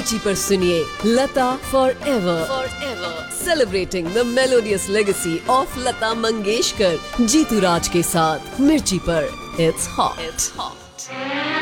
मिर्ची पर सुनिए लता for ever, celebrating the melodious legacy of Lata Mangeshkar, Jitu राज के साथ मिर्ची पर। It's hot.